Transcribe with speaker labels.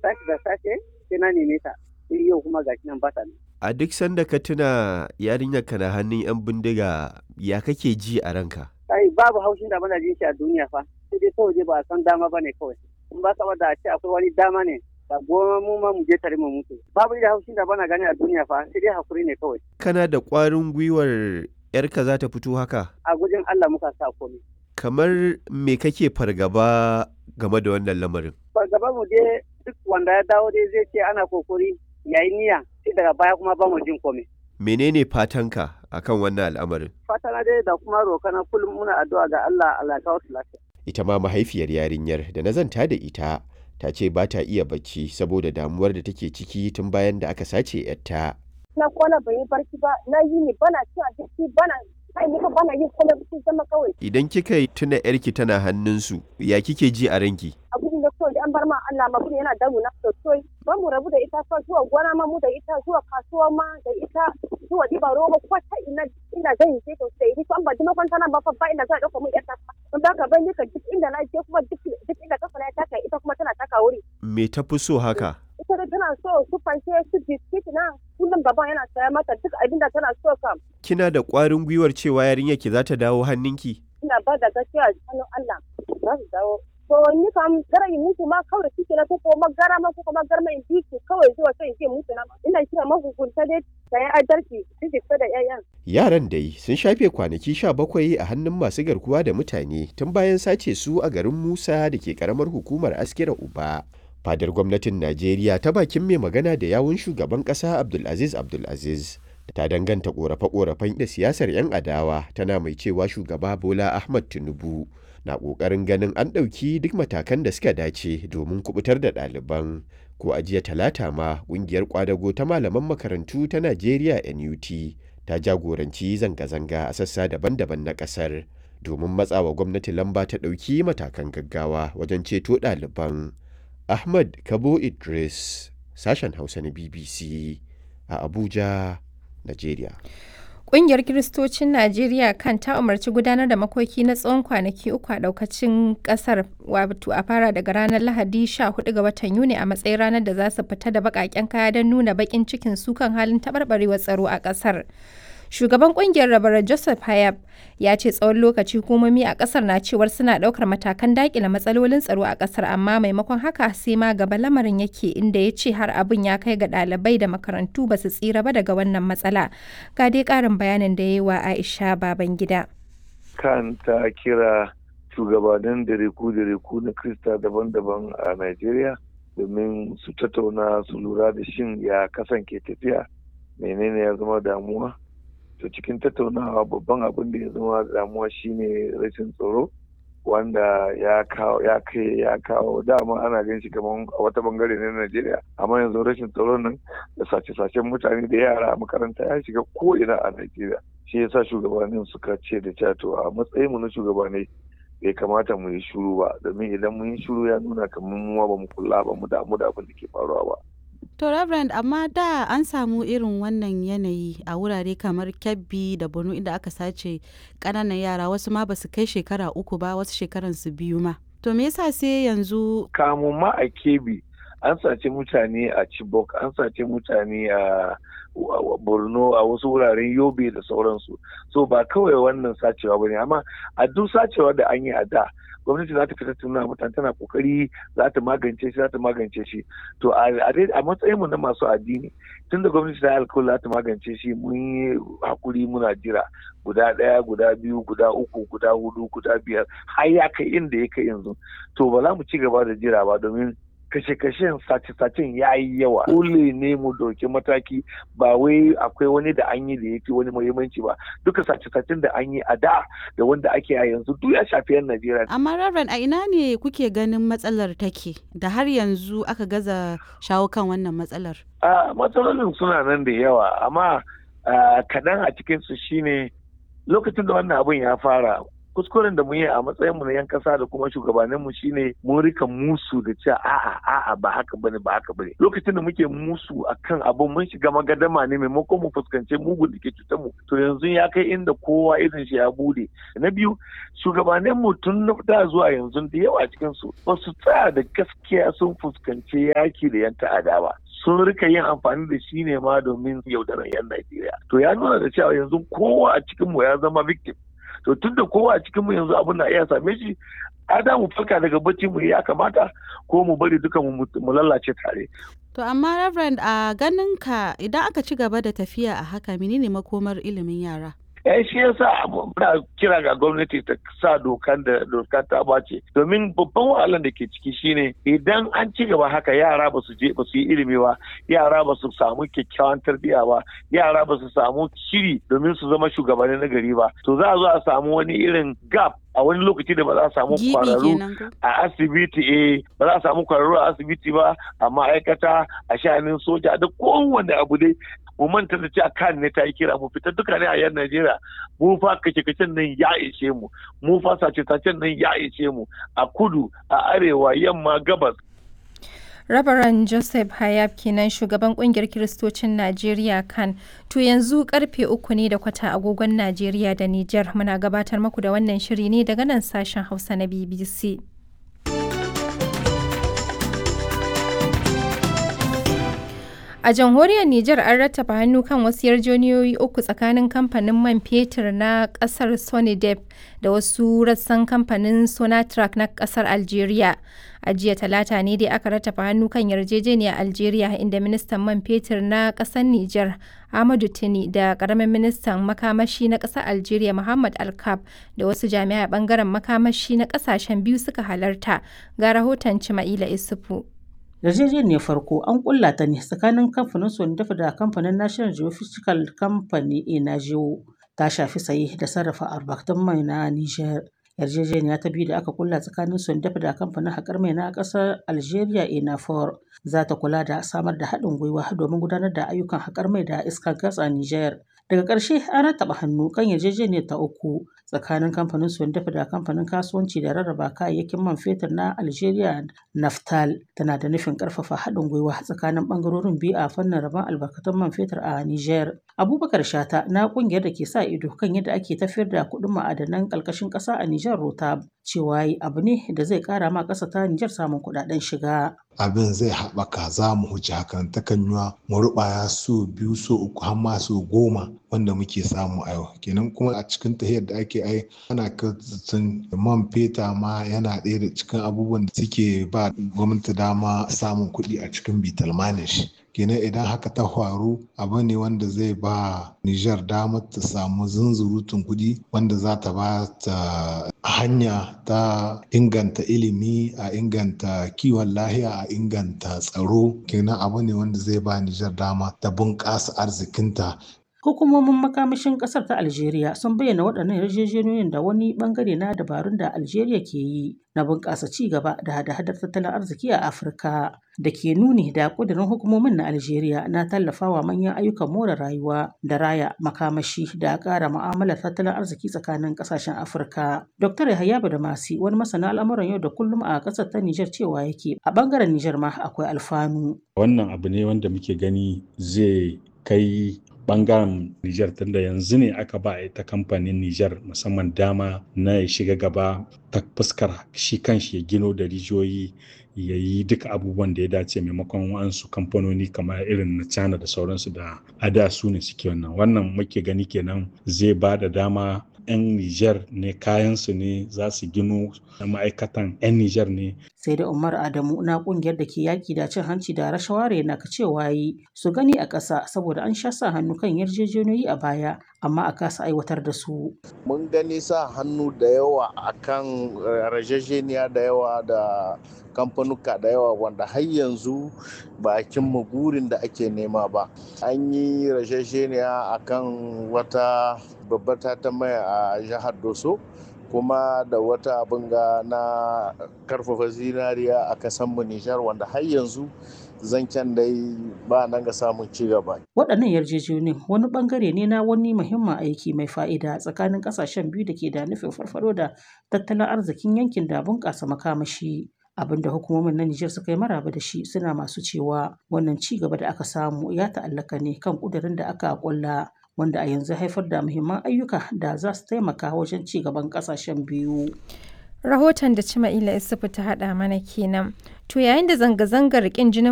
Speaker 1: tashi da safe sai na neme ta. Sai yau kuma gashi nan ba ta nan.
Speaker 2: A duk sanda ka tuna yarinyar ka na hannun 'yan bindiga ya kake ji a ranka?
Speaker 1: Kai babu haushin da bana jin shi a duniya fa. Sai dai kawai ba a san dama bane kawai. In ba saboda a ce akwai wani dama ne. Da goma mu ma mu je tare mu mutu. Babu da haushin da bana gani a duniya fa. Sai dai hakuri ne kawai.
Speaker 2: Kana da ƙwarin gwiwar 'yarka za ta fito haka?
Speaker 1: A gujin Allah muka sa komai.
Speaker 2: Kamar me kake fargaba game da wannan lamarin?
Speaker 1: Fargaba mu dai duk wanda ya dawo dai zai ce ana kokari yayi niyya sai daga baya kuma ba mu jin komai.
Speaker 2: Menene fatanka akan wannan al'amarin?
Speaker 1: Fatana dai da kuma rokana kullum muna addu'a ga Allah Allah kawo su lafiya.
Speaker 2: Ita ma mahaifiyar yarinyar da na zanta da ita ta ce ba ta iya bacci saboda damuwar da take ciki tun bayan da aka sace 'yarta.
Speaker 3: Na kwana bai yi barci ba, na yi ne bana cin abinci bana kai ni bana yin komai cikin zama kawai.
Speaker 2: Idan kika yi tuna 'yarki tana hannunsu, ya kike ji a ranki?
Speaker 3: Abin da kawai an bar ma Allah ma yana damu na sosai. Ba mu rabu da ita fa zuwa gona ma mu da ita zuwa kasuwa ma da ita zuwa diba roba ko ta ina zan yi sai to sai ni an ba dima kwanta nan ba fa ba ina za dauka mun yarta. Don haka ban nika duk inda na je kuma duk inda kafa na taka ita kuma tana taka wuri.
Speaker 2: Me ta fi so haka?
Speaker 3: Ita da tana so su fanke su biskit na kullum baban yana saya mata duk abin da tana so kam.
Speaker 2: Kina da ƙwarin gwiwar cewa yarinyar ki za ta dawo hannunki?
Speaker 3: Ina ba da gaskiya hannun Allah za su dawo. To ni kam gara yi mutu ma kawai shi na ko kuma gara ma ko kuma garma in bi su kawai zuwa sai in ce mutu na ina kira mahukunta dai sayan adalci su fita da 'ya'yan.
Speaker 2: Yaran dai sun shafe kwanaki 17 a hannun masu garkuwa da mutane tun bayan sace su a garin Musa da ke karamar hukumar Askira Uba. Fadar gwamnatin Najeriya ta bakin mai magana da yawun shugaban ƙasa Abdulaziz ta danganta ƙorafe-ƙorafen da siyasar 'yan adawa tana mai cewa shugaba Bola Ahmad Tinubu na ƙoƙarin ganin an ɗauki duk matakan da suka dace domin kubutar da ɗaliban. Ko a jiya Talata ma ƙungiyar ƙwadago ta malaman makarantu ta Najeriya NUT ta jagoranci zanga-zanga a sassa daban-daban na ƙasar domin matsawa gwamnati lamba ta ɗauki matakan gaggawa wajen ceto ɗaliban. Ahmad Kabo Idris, sashen Hausa na BBC a Abuja, Najeriya.
Speaker 4: Ƙungiyar Kiristocin Najeriya kan ta umarci gudanar da makoki na tsawon kwanaki 3 a ɗaukacin ƙasar, wato a fara daga ranar Lahadi 14 ga watan Yuni a matsayin ranar da za su fita da baƙaƙen kaya don nuna baƙin cikin su kan halin taɓarɓarewar tsaro a ƙasar. Shugaban ƙungiyar Rabaran Joseph Hayab ya ce tsawon lokaci hukumomi a ƙasar na cewar suna ɗaukar matakan daƙile matsalolin tsaro a ƙasar, amma maimakon haka sai ma gaba lamarin yake, inda ya ce har abin ya kai ga ɗalibai da makarantu ba su tsira ba daga wannan matsala. Ga dai ƙarin bayanin da ya yi wa Aisha Babangida.
Speaker 5: Kan ta kira shugabannin dariku na Krista daban-daban a Najeriya domin su tattauna su lura da shin ya kasan ke tafiya, menene ya zama damuwa. To cikin tattaunawa babban abin da ya zama damuwa shine rashin tsaro wanda ya kawo dama ana gan shi kamar a wata bangare na Najeriya, amma yanzu rashin tsaro nan da sace-sacen mutane da yara a makaranta ya shiga ko ina a Najeriya. Shi yasa shugabannin suka ce da cato a matsayin mu na shugabanni bai kamata mu yi shuru ba, domin idan mun yi shuru ya nuna kamar mu ba mu kula ba mu damu da abin da ke faruwa ba.
Speaker 6: To Reverend, amma da an samu irin wannan yanayi a wurare kamar Kebbi da Borno inda aka sace ƙananan yara, wasu ma basu kai shekara 3 ba, wasu shekaran su 2 ma. To me yasa sai yanzu?
Speaker 5: Kamun ma a Kebbi an sace mutane a Chibok, an sace mutane a Borno, a wasu wuraren Yobe da sauransu. So ba kawai wannan sacewa bane, amma a duk sacewa da an yi a da gwamnati za ta fita tuna mutane tana kokari za ta magance shi to a matsayin mu na masu addini tunda gwamnati ta alkawari za ta magance shi mun yi hakuri muna jira guda 1 guda 2 guda 3 guda 4 guda 5 har ya kai inda ya kai yanzu. To ba za mu ci gaba da jira ba, domin kashe-kashen sace-sacen ya yi yawa. Dole ne mu dauki mataki, ba wai akwai wani da an yi da ya fi wani muhimmanci ba. Duka sace-sacen da an yi a da wanda ake a yanzu duk ya shafi 'yan Najeriya.
Speaker 6: Amma Reverend, a ina ne kuke ganin matsalar take da har yanzu aka gaza shawo kan wannan matsalar?
Speaker 5: Matsalolin suna nan da yawa, amma kaɗan a cikinsu shine lokacin da wannan abin ya fara kuskuren da mu yi a matsayin mu na yan kasa da kuma shugabannin mu shine mun rika musu da cewa a'a ba haka bane lokacin da muke musu akan abun mun shiga magadama ne maimakon mu fuskance mugun da ke cutar mu to yanzu ya kai inda kowa irin shi ya bude. Na biyu shugabannin mu tun da zuwa yanzu da yawa cikin su ba su tsaya da gaskiya sun fuskanci yaki da yan ta'ada ba. Sun rika yin amfani da shi ne ma domin yaudarar 'yan Najeriya. To ya nuna da cewa yanzu kowa a cikinmu ya zama victim. To tun da kowa a cikinmu yanzu abin na iya same shi, ada mu farka daga bacci mu ya kamata ko mu bari duka mu lalace tare.
Speaker 6: To amma Reverend a ganin ka idan aka ci gaba da tafiya a haka menene makomar ilimin yara?
Speaker 5: Shi yasa muna kira ga gwamnati ta sa doka ta bace domin babban wahalar da ke ciki shine idan an ci gaba haka yara ba su yi ilimi ba, yara ba su samu kyakkyawan tarbiyya ba, yara ba su samu shiri domin su zama shugabanni na gari ba, to za a zo a samu wani irin gap a wani lokaci da ba za a samu kwararru a asibiti ba za a samu kwararru a asibiti ba, a ma'aikata, a sha'anin soja da kowanne abu dai. Mu manta da cewa kan ne ta yi kira mu fita duka ne a yan Najeriya mu fa kace-kacen nan ya ishe mu fa sace-sacen nan ya ishe mu a kudu a arewa yamma gabas.
Speaker 4: Rabaran Joseph Hayab kenan shugaban kungiyar Kiristocin Najeriya kan. To yanzu karfe 3:15 agogon Najeriya da Nijar muna gabatar muku da wannan shiri ne daga nan sashen Hausa na BBC. A jamhuriyar Nijar an rattaba hannu kan wasu yarjejeniyoyi uku tsakanin kamfanin man fetur na kasar Sonidep da wasu rassan kamfanin Sonatrach na kasar Algeria. A jiya Talata ne dai aka rattaba hannu kan yarjejeniyar Algeria inda ministan man fetur na kasar Nijar Ahmadu Tini da karamin ministan makamashi na kasar Algeria Muhammad Alkab da wasu jami'ai bangaren makamashi na kasashen biyu suka halarta. Ga rahoton Cima'ila Isufu.
Speaker 7: Yarjejeniyar farko an kulla ta ne tsakanin kamfanin Sonidep da kamfanin National Geophysical Company (NGO) ta shafi saye da sarrafa albarkatun mai na Niger. Yarjejeniya ta biyu da aka kulla tsakanin Sonidep da kamfanin haƙar mai na ƙasar Algeria ENAFOR za ta kula da samar da haɗin gwiwa domin gudanar da ayyukan haƙar mai da iskar gas a Niger. Daga ƙarshe an rattaba hannu kan yarjejeniyar ta uku tsakanin kamfanin Sonidep da kamfanin kasuwanci da rarraba kayayyakin man fetur na Algeria Naftal. Tana da nufin ƙarfafa haɗin gwiwa tsakanin ɓangarorin biyu a fannin rabon albarkatun man fetur a Niger. Abubakar Shata na ƙungiyar da ke sa ido kan yadda ake tafiyar da kuɗin ma'adanan ƙarƙashin ƙasa a Niger Rotab cewa abu ne da zai ƙara ma ƙasa ta Niger samun kuɗaɗen shiga.
Speaker 8: Abin zai haɓaka za mu huce hakan takan yiwa mu ruɓaya so 2 so 3 har ma so 10 wanda muke samu a yau. Kenan kuma a cikin tahiyar da ake ana kyautata man feta ma yana ɗaya da cikin abubuwan da suke ba gwamnati dama samun kuɗi a cikin bitalmanin shi. Kenan idan haka ta faru abu ne wanda zai ba Nijar damar ta samu zunzurutun kuɗi wanda za ta ba ta hanya ta inganta ilimi, a inganta kiwon lahiya, a inganta tsaro. Kenan abu ne wanda zai ba Nijar dama ta bunƙasa arzikinta.
Speaker 7: Hukumomin makamashin ƙasar ta Algeria sun bayyana waɗannan yarjejeniyoyin da wani ɓangare na dabarun da Algeria ke yi na bunƙasa ci gaba da hada-hadar tattalin arziki a Afirka da ke nuni da ƙudurin hukumomin na Algeria na tallafawa manyan ayyukan more rayuwa da raya makamashi da ƙara mu'amalar tattalin arziki tsakanin ƙasashen Afirka. Dr. Yahaya Badamasi wani masana al'amuran yau da kullum a ƙasar ta Nijar cewa yake a ɓangaren Nijar ma akwai alfanu.
Speaker 9: Wannan abu ne wanda muke gani zai kai bangaren Nijar tunda yanzu ne aka ba ita kamfanin Nijar musamman dama na ya shiga gaba ta fuskar shi kanshi ya gino da rijiyoyi ya yi duka abubuwan da ya dace maimakon wa'ansu kamfanoni kamar irin na China da sauransu da ada su ne suke wannan muke gani kenan zai ba da dama 'yan Nijar ne kayansu ne za su gino ma'aikatan 'yan Nijar ne.
Speaker 7: Sai da Umar Adamu na kungiyar da ke yaki da cin hanci da rashawa na ka cewa yi su gani a ƙasa saboda an sha sa hannu kan yarjejeniyoyi a baya amma a kasa aiwatar da su.
Speaker 10: Mun gani sa hannu da yawa akan yarjejeniya da yawa da kamfanuka da yawa wanda har yanzu ba a cimma burin da ake nema ba. An yi yarjejeniya akan wata babbar ta mai a jihar Doso kuma da wata abin ga na karfafa zinariya a kasanmu Nijar wanda har yanzu zancen dai ba nan ga samun ci gaba.
Speaker 7: Waɗannan yarjejeniyoyin wani ɓangare ne na wani muhimmin aiki mai fa'ida tsakanin ƙasashen biyu da ke da nufin farfaɗo da tattalin arzikin yankin da bunƙasa makamashi. Abin da hukumomin na Nijar suka yi maraba da shi suna masu cewa wannan ci gaba da aka samu ya ta'allaka ne kan ƙudurin da aka ƙulla wanda a yanzu haifar da muhimman ayyuka da za su taimaka wajen ci gaban ƙasashen biyu.
Speaker 4: Rahoton da Cima'ila Isufu ta haɗa mana kenan. To yayin da zanga-zangar ƙin jinin